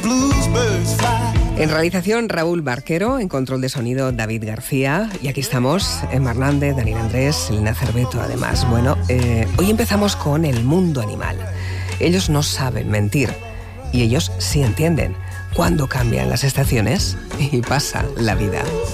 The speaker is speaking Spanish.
En realización Raúl Barquero, en control de sonido David García, y aquí estamos, Emma Hernández, Daniel Andrés, Elena Cerveto además. Bueno, hoy empezamos con el mundo animal. Ellos no saben mentir y ellos sí entienden cuándo cambian las estaciones y pasa la vida.